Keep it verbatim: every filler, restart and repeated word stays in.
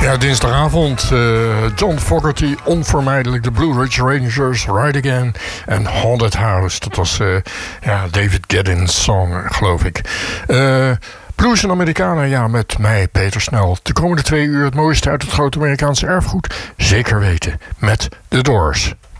Ja, dinsdagavond. Uh, John Fogerty, onvermijdelijk. De Blue Ridge Rangers, Ride Again en Haunted House. Dat was uh, ja, David Gedden's song, geloof ik. Uh, Blues en Amerikanen, ja, met mij, Peter Snel. De komende twee uur het mooiste uit het grote Amerikaanse erfgoed. Zeker weten, met The Doors.